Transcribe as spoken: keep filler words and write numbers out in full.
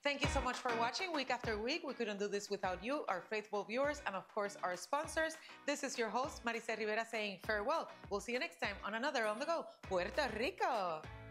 Thank you so much for watching week after week. We couldn't do this without you, our faithful viewers, and of course, our sponsors. This is your host, Maricel Rivera, saying farewell. We'll see you next time on another On The Go, Puerto Rico.